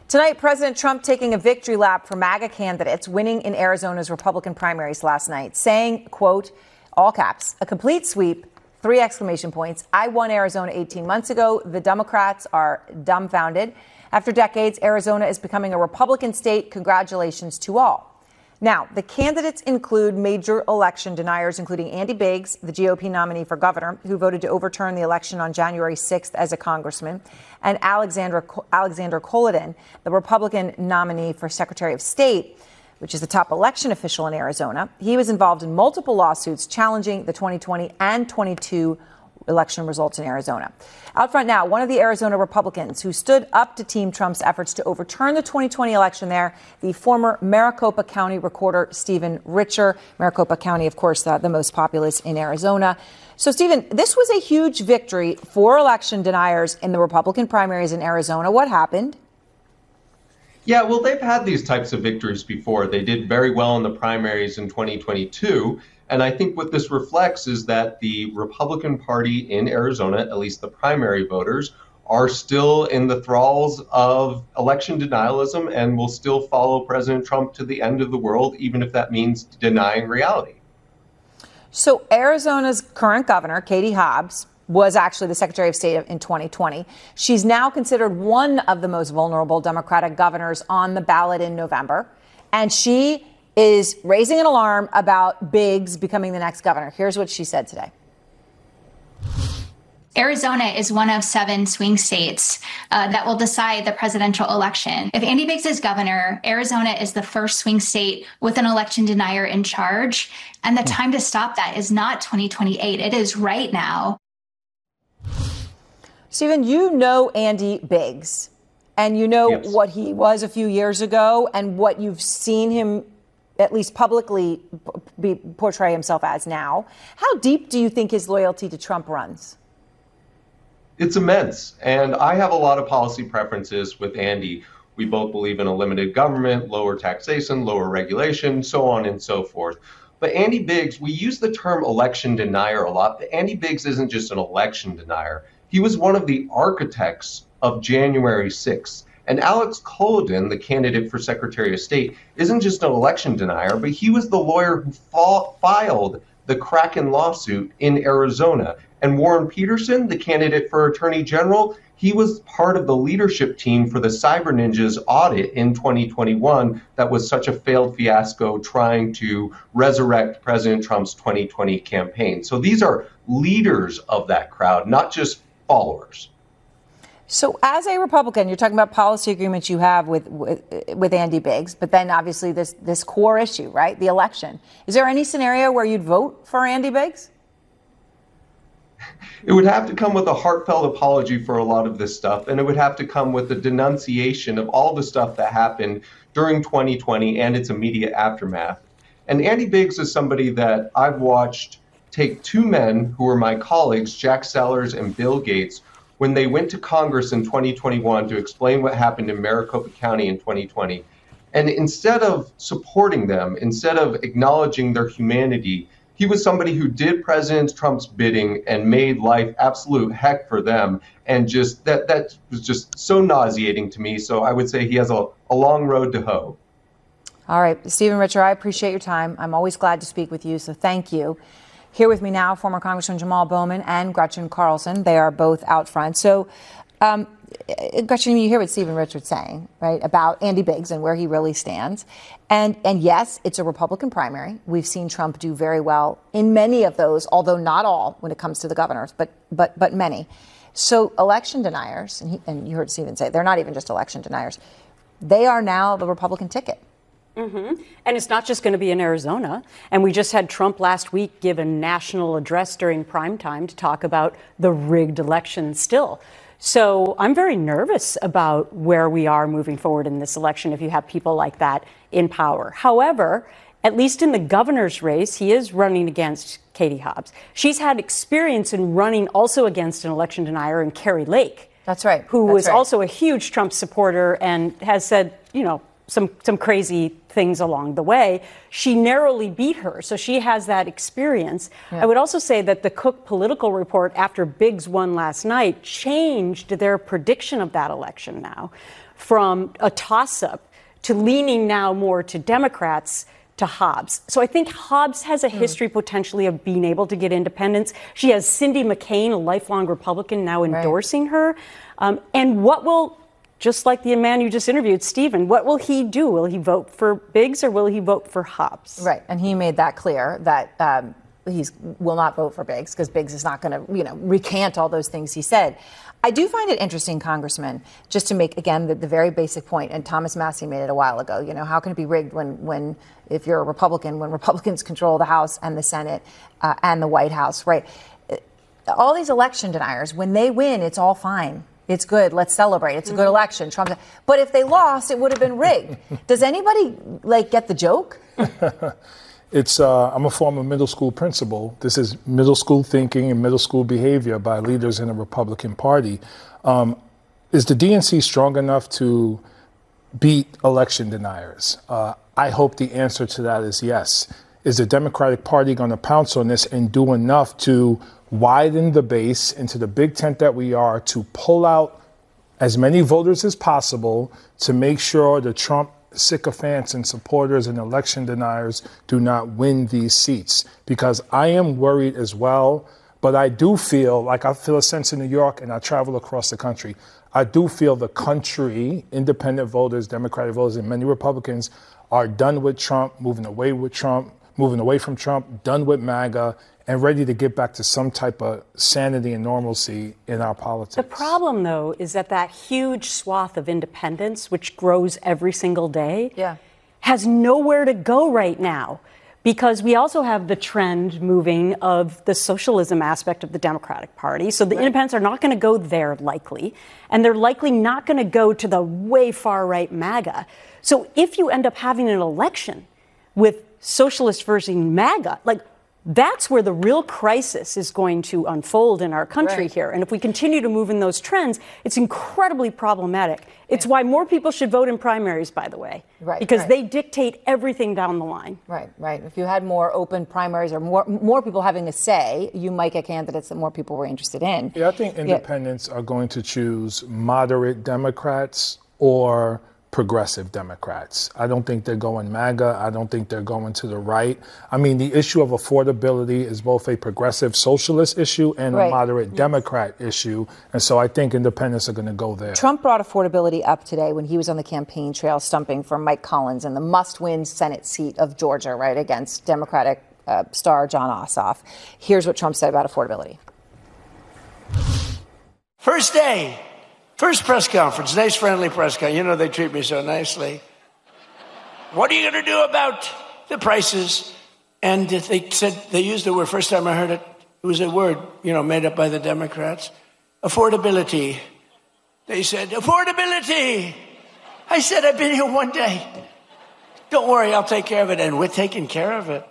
Tonight, President Trump taking a victory lap for MAGA candidates winning in Arizona's Republican primaries last night, saying, quote, all caps, a complete sweep, 3 exclamation points. I won Arizona 18 months ago. The Democrats are dumbfounded. After decades, Arizona is becoming a Republican state. Congratulations to all. Now, the candidates include major election deniers, including Andy Biggs, the GOP nominee for governor, who voted to overturn the election on January 6th as a congressman, and Alexander Kolodin, the Republican nominee for Secretary of State, which is the top election official in Arizona. He was involved in multiple lawsuits challenging the 2020 and 22 election results in Arizona. Out front now, one of the Arizona Republicans who stood up to Team Trump's efforts to overturn the 2020 election there, the former Maricopa County recorder, Stephen Richer. Maricopa County, of course, the most populous in Arizona. So, Stephen, this was a huge victory for election deniers in the Republican primaries in Arizona. What happened? Yeah, well, they've had these types of victories before. They did very well in the primaries in 2022. And I think what this reflects is that the Republican Party in Arizona, at least the primary voters, are still in the thralls of election denialism and will still follow President Trump to the end of the world, even if that means denying reality. So Arizona's current governor, Katie Hobbs, was actually the Secretary of State in 2020. She's now considered one of the most vulnerable Democratic governors on the ballot in November. And she is raising an alarm about Biggs becoming the next governor. Here's what she said today. Arizona is one of 7 swing states that will decide the presidential election. If Andy Biggs is governor, Arizona is the first swing state with an election denier in charge. And the time to stop that is not 2028. It is right now. Stephen, you know Andy Biggs, and you know what he was a few years ago and what you've seen him at least publicly portray himself as now. How deep do you think his loyalty to Trump runs? It's immense. And I have a lot of policy preferences with Andy. We both believe in a limited government, lower taxation, lower regulation, so on and so forth. But Andy Biggs, we use the term election denier a lot, but Andy Biggs isn't just an election denier. He was one of the architects of January 6th. And Alex Kolodin, the candidate for Secretary of State, isn't just an election denier, but he was the lawyer who filed the Kraken lawsuit in Arizona. And Warren Peterson, the candidate for Attorney General, he was part of the leadership team for the Cyber Ninjas audit in 2021 that was such a failed fiasco trying to resurrect President Trump's 2020 campaign. So these are leaders of that crowd, not just followers. So as a Republican, you're talking about policy agreements you have with Andy Biggs, but then obviously this core issue, right? The election. Is there any scenario where you'd vote for Andy Biggs? It would have to come with a heartfelt apology for a lot of this stuff, and it would have to come with a denunciation of all the stuff that happened during 2020 and its immediate aftermath. And Andy Biggs is somebody that I've watched take 2 men who were my colleagues, Jack Sellers and Bill Gates, when they went to Congress in 2021 to explain what happened in Maricopa County in 2020. And instead of supporting them, instead of acknowledging their humanity, he was somebody who did President Trump's bidding and made life absolute heck for them. And just that was just so nauseating to me. So I would say he has a long road to hoe. All right, Stephen Richer, I appreciate your time. I'm always glad to speak with you, so thank you. Here with me now, former Congressman Jamal Bowman and Gretchen Carlson. They are both out front. So, Gretchen, you hear what Stephen Richard's saying, right, about Andy Biggs and where he really stands. And yes, it's a Republican primary. We've seen Trump do very well in many of those, although not all when it comes to the governors, but many. So election deniers, and you heard Stephen say, they're not even just election deniers. They are now the Republican ticket. Mm-hmm. And it's not just going to be in Arizona. And we just had Trump last week give a national address during prime time to talk about the rigged election still. So I'm very nervous about where we are moving forward in this election if you have people like that in power. However, at least in the governor's race, he is running against Katie Hobbs. She's had experience in running also against an election denier in Kari Lake. That's right. Who was also a huge Trump supporter and has said, some crazy things along the way. She narrowly beat her, so she has that experience. Yeah. I would also say that the Cook Political Report, after Biggs won last night, changed their prediction of that election now from a toss-up to leaning now more to Democrats to Hobbs. So I think Hobbs has a history potentially of being able to get independents. She has Cindy McCain, a lifelong Republican, now endorsing her. And what will, just like the man you just interviewed, Stephen, what will he do? Will he vote for Biggs or will he vote for Hobbs? Right. And he made that clear that he will not vote for Biggs because Biggs is not going to, recant all those things he said. I do find it interesting, Congressman, just to make, again, the very basic point, and Thomas Massie made it a while ago, how can it be rigged when if you're a Republican, when Republicans control the House and the Senate and the White House, right? All these election deniers, when they win, it's all fine. It's good. Let's celebrate. It's a good election. But if they lost, it would have been rigged. Does anybody, get the joke? I'm a former middle school principal. This is middle school thinking and middle school behavior by leaders in the Republican Party. Is the DNC strong enough to beat election deniers? I hope the answer to that is yes. Is the Democratic Party going to pounce on this and do enough to widen the base into the big tent that we are to pull out as many voters as possible to make sure the Trump sycophants and supporters and election deniers do not win these seats? Because I am worried as well, but I do feel I feel a sense in New York and I travel across the country. I do feel the country, independent voters, Democratic voters, and many Republicans are done with Trump, moving away from Trump, done with MAGA, and ready to get back to some type of sanity and normalcy in our politics. The problem, though, is that huge swath of independents, which grows every single day, has nowhere to go right now. Because we also have the trend moving of the socialism aspect of the Democratic Party. So the independents are not going to go there likely. And they're likely not going to go to the way far right MAGA. So if you end up having an election with socialist versus MAGA, that's where the real crisis is going to unfold in our country here. And if we continue to move in those trends, it's incredibly problematic. It's why more people should vote in primaries, by the way, because they dictate everything down the line. Right. If you had more open primaries or more people having a say, you might get candidates that more people were interested in. Yeah, I think independents are going to choose moderate Democrats or progressive Democrats. I don't think they're going MAGA. I don't think they're going to the right. I mean, the issue of affordability is both a progressive socialist issue and a moderate Democrat issue. And so I think independents are going to go there. Trump brought affordability up today when he was on the campaign trail stumping for Mike Collins in the must-win Senate seat of Georgia, against Democratic star Jon Ossoff. Here's what Trump said about affordability. First day. First press conference, nice friendly press conference. They treat me so nicely. What are you going to do about the prices? And they said, they used the word, first time I heard it, it was a word, made up by the Democrats. Affordability. They said, affordability. I said, I've been here one day. Don't worry, I'll take care of it. And we're taking care of it.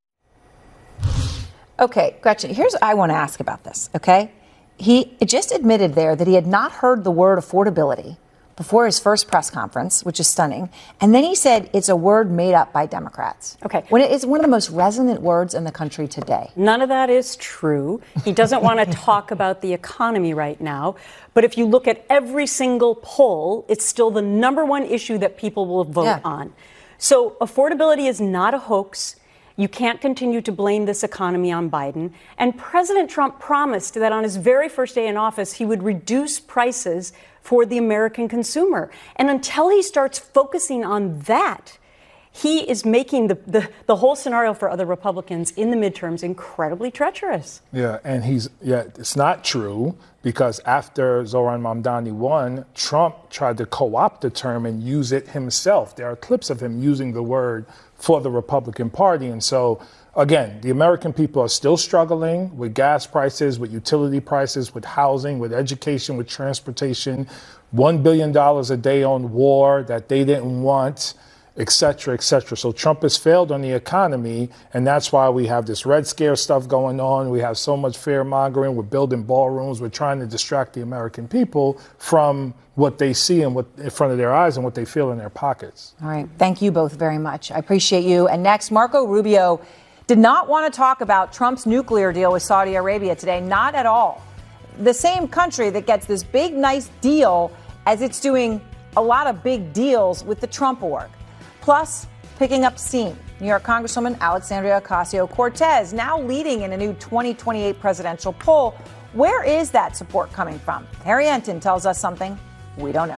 Okay, Gretchen, here's what I want to ask about this, okay? He just admitted there that he had not heard the word affordability before his first press conference, which is stunning. And then he said it's a word made up by Democrats. Okay. When it's one of the most resonant words in the country today. None of that is true. He doesn't want to talk about the economy right now. But if you look at every single poll, it's still the number one issue that people will vote on. So affordability is not a hoax. You can't continue to blame this economy on Biden. And President Trump promised that on his very first day in office, he would reduce prices for the American consumer. And until he starts focusing on that, he is making the whole scenario for other Republicans in the midterms incredibly treacherous. Yeah, and it's not true because after Zohran Mamdani won, Trump tried to co-opt the term and use it himself. There are clips of him using the word for the Republican Party. And so, again, the American people are still struggling with gas prices, with utility prices, with housing, with education, with transportation, $1 billion a day on war that they didn't want. et cetera, et cetera. So Trump has failed on the economy, and that's why we have this Red Scare stuff going on. We have so much fear mongering. We're building ballrooms. We're trying to distract the American people from what they see and what in front of their eyes and what they feel in their pockets. All right. Thank you both very much. I appreciate you. And next, Marco Rubio did not want to talk about Trump's nuclear deal with Saudi Arabia today. Not at all. The same country that gets this big, nice deal as it's doing a lot of big deals with the Trump org. Plus, picking up steam. New York Congresswoman Alexandria Ocasio-Cortez now leading in a new 2028 presidential poll. Where is that support coming from? Harry Enten tells us something we don't know.